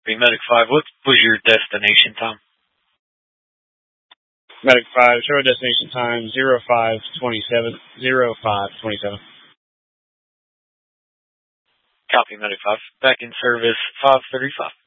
Medic 5, what was your destination time? Medic 5, show destination time 0527. 0527. Copy, Medic 5. Back in service 535.